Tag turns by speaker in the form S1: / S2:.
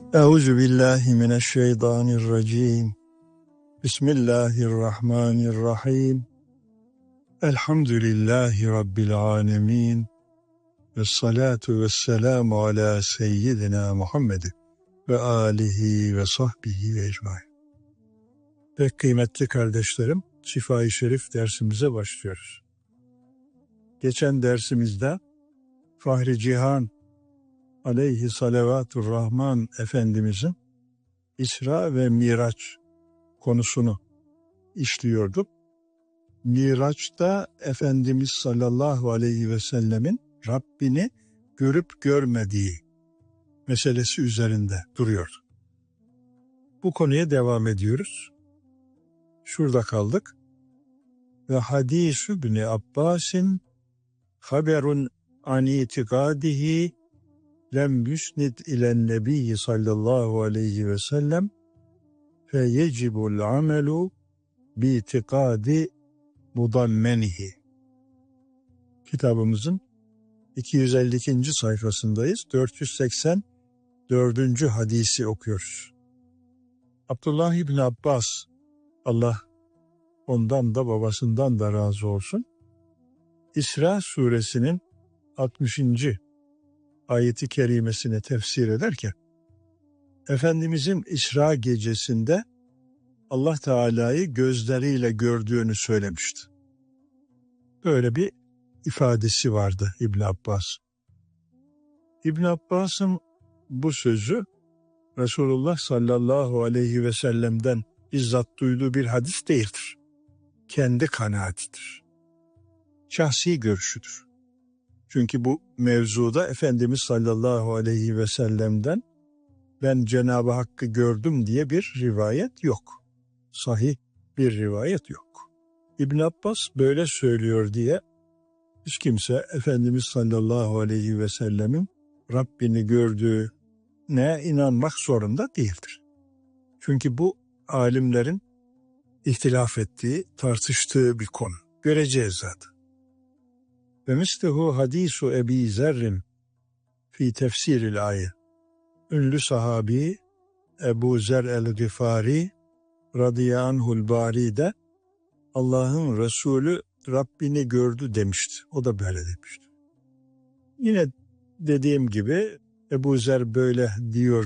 S1: Euzu billahi mineşşeytanirracim. Bismillahirrahmanirrahim. Elhamdülillahi Rabbil alemin. Vessalatu vesselamu ala seyyidina Muhammed ve alihi ve sahbihi ve ecmaîn. Pek kıymetli kardeşlerim, Şifa-i Şerif dersimize başlıyoruz. Geçen dersimizde Fahri Cihan aleyhi salavatur rahman Efendimizin İsra ve Miraç konusunu işliyorduk. Miraç'ta Efendimiz sallallahu aleyhi ve sellemin Rabbini görüp görmediği meselesi üzerinde duruyor. Bu konuya devam ediyoruz. Şurada kaldık. Ve hadis-ü İbni Abbas'in haberun an itikadihi lem yusnid ilen nebiyyi sallallahu aleyhi ve sellem fe yecibul amelu bi itikadi mudammenihi. Kitabımızın 252. sayfasındayız. 484. hadisi okuyoruz. Abdullah İbni Abbas, Allah ondan da babasından da razı olsun, İsra suresinin 60. ayeti kerimesini tefsir ederken, Efendimizin İsra gecesinde Allah Teala'yı gözleriyle gördüğünü söylemişti. Böyle bir ifadesi vardı İbn Abbas. İbn Abbas'ın bu sözü Resulullah sallallahu aleyhi ve sellem'den bizzat duyduğu bir hadis değildir. Kendi kanaatidir. Şahsi görüşüdür. Çünkü bu mevzuda Efendimiz sallallahu aleyhi ve sellem'den ben Cenab-ı Hakk'ı gördüm diye bir rivayet yok. Sahih bir rivayet yok. İbn Abbas böyle söylüyor diye hiç kimse Efendimiz sallallahu aleyhi ve sellemin Rabbini gördüğüne inanmak zorunda değildir. Çünkü bu alimlerin ihtilaf ettiği, tartıştığı bir konu. Göreceğiz zaten. Ve mislehu hadisu Ebi Zerrin fi tefsiril ayet. Ünlü sahabi Ebu Zer el-Gıfari radıyallahu bari de Allah'ın Resulü Rabbini gördü demişti. O da böyle demişti. Yine dediğim gibi Ebu Zer böyle diyor